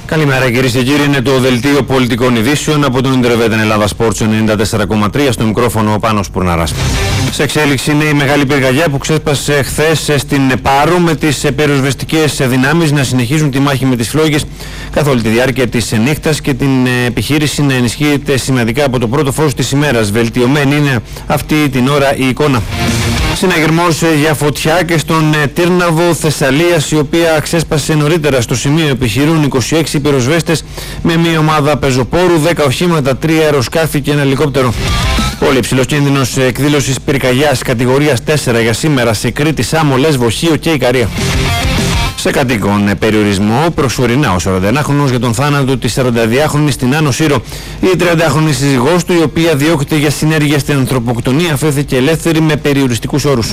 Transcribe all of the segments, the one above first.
Καλημέρα κυρίες και κύριοι, είναι το δελτίο πολιτικών ειδήσεων από τον Ιντερβέτεν Ελλάδα Sports 94,3, στο μικρόφωνο ο Πάνος Πουρναράς. Σε εξέλιξη είναι η μεγάλη πυρκαγιά που ξέσπασε χθες στην Πάρο, με τις πυροσβεστικές δυνάμεις να συνεχίζουν τη μάχη με τις φλόγες καθ' όλη τη διάρκεια της νύχτας και την επιχείρηση να ενισχύεται σημαντικά από το πρώτο φως της ημέρας. Βελτιωμένη είναι αυτή την ώρα η εικόνα. Συναγερμός για φωτιά και στον Τύρναβο Θεσσαλίας, η οποία ξέσπασε νωρίτερα. Στο σημείο επιχειρούν 26 πυροσβέστες με μια ομάδα πεζοπόρου, 10 οχήματα, 3 αεροσκάφη και ένα ελικόπτερο. Πολύ υψηλός κίνδυνος εκδήλωσης πυρκαγιάς κατηγορίας 4 για σήμερα σε Κρήτη, Σάμο, Λέσβο, Χίο και Ικαρία. Σε κατοίκον περιορισμό προσωρινά ο 41χρονος για τον θάνατο της 42χρονης στην Άνω Σύρο. Η 30χρονη σύζυγός του, η οποία διώκεται για συνέργεια στην ανθρωποκτονία, αφέθηκε ελεύθερη με περιοριστικούς όρους.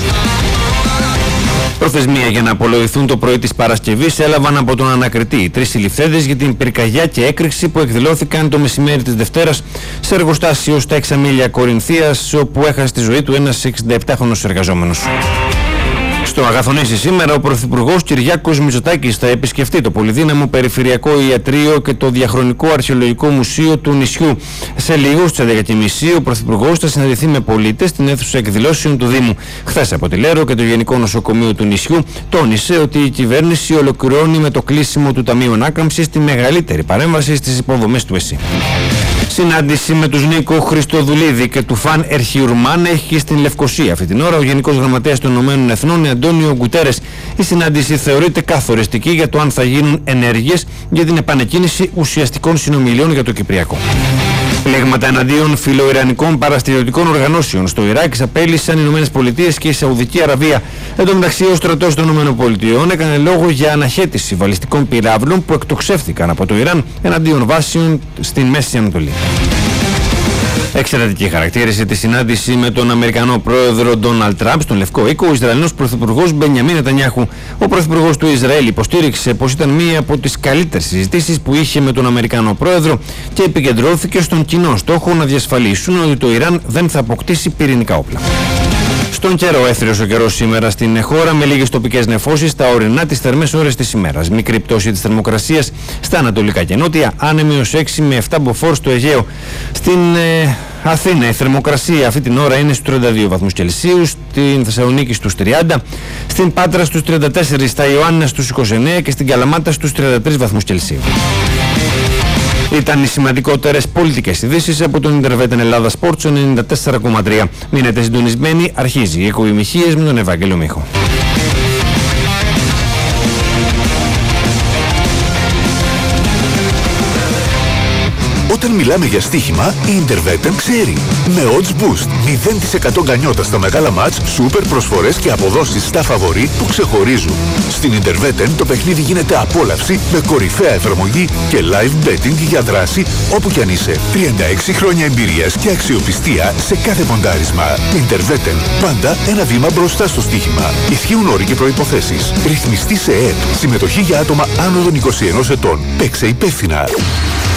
Προθεσμία για να απολογηθούν το πρωί της Παρασκευής έλαβαν από τον ανακριτή οι 3 συλληφθέντες για την πυρκαγιά και έκρηξη που εκδηλώθηκαν το μεσημέρι της Δευτέρας σε εργοστάσιο στα Εξαμήλια Κορινθίας, όπου έχασε τη ζωή του ένας 67χρονος εργαζόμενος. Στο Αγαθονήσι σήμερα ο Πρωθυπουργός Κυριάκος Μητσοτάκης θα επισκεφτεί το πολυδύναμο Περιφερειακό Ιατρείο και το Διαχρονικό Αρχαιολογικό Μουσείο του νησιού. Σε λίγο στις 11.30 ο Πρωθυπουργός θα συναντηθεί με πολίτες στην αίθουσα εκδηλώσεων του Δήμου. Χθες από τη Λέρο και το Γενικό Νοσοκομείο του νησιού τόνισε ότι η κυβέρνηση ολοκληρώνει με το κλείσιμο του Ταμείου Ανάκαμψης τη μεγαλύτερη παρέμβαση στις υποδομές του ΕΣΥ. Συνάντηση με τους Νίκο Χριστοδουλίδη και του Φαν Ερχιουρμάν έχει στην Λευκοσία αυτή την ώρα ο Γενικός Γραμματέας των Ηνωμένων Εθνών Αντώνιο Γκουτέρες. Η συνάντηση θεωρείται καθοριστική για το αν θα γίνουν ενέργειες για την επανεκκίνηση ουσιαστικών συνομιλιών για το Κυπριακό. Πλήγματα εναντίον φιλοϊρανικών παραστηριωτικών οργανώσεων στο Ιράκ απέλυσαν οι ΗΠΑ και η Σαουδική Αραβία. Εν τω μεταξύ, ο στρατός των ΗΠΑ έκανε λόγο για αναχέτηση βαλιστικών πυράβλων που εκτοξεύθηκαν από το Ιράν εναντίον βάσεων στην Μέση Ανατολή. Εξαιρετική χαρακτήρισε τη συνάντηση με τον Αμερικανό πρόεδρο Ντόναλντ Τραμπ στον Λευκό Οίκο ο Ισραηλινός πρωθυπουργός Μπενιαμίν Νετανιάχου. Ο πρωθυπουργός του Ισραήλ υποστήριξε πως ήταν μία από τις καλύτερες συζητήσεις που είχε με τον Αμερικανό πρόεδρο και επικεντρώθηκε στον κοινό στόχο να διασφαλίσουν ότι το Ιράν δεν θα αποκτήσει πυρηνικά όπλα. Στον καιρό, έθριος ο καιρός σήμερα στην χώρα με λίγες τοπικές νεφώσεις στα ορεινά τις θερμές ώρες της ημέρας. Μικρή πτώση της θερμοκρασίας στα ανατολικά και νότια, άνεμη ως 6 με 7 μποφόρ στο Αιγαίο. Στην Αθήνα η θερμοκρασία αυτή την ώρα είναι στους 32 βαθμούς Κελσίου, στην Θεσσαλονίκη στους 30, στην Πάτρα στους 34, στα Ιωάννινα στους 29 και στην Καλαμάτα στους 33 βαθμούς Κελσίου. Ήταν οι σημαντικότερες πολιτικές ειδήσεις από τον Ιντερβέτεν Ελλάδα Sports 94,3. Μείνετε συντονισμένοι, αρχίζει οι οικοημυχίες με τον Ευάγγελο Μίχο. Όταν μιλάμε για στοίχημα, η Intervetten ξέρει. Με odds boost, 0% γκανιότα στα μεγάλα μάτς, σούπερ προσφορές και αποδόσεις στα φαβορί που ξεχωρίζουν. Στην Intervetten το παιχνίδι γίνεται απόλαυση με κορυφαία εφαρμογή και live betting για δράση όπου κι αν είσαι. 36 χρόνια εμπειρίας και αξιοπιστία σε κάθε ποντάρισμα. Intervetten, πάντα ένα βήμα μπροστά στο στοίχημα. Ισχύουν όροι και προϋποθέσεις. Ρυθμιστή σε ΕΕΠ. Συμμετοχή για άτομα άνω των 21 ετών. Παίξε υπεύθυνα.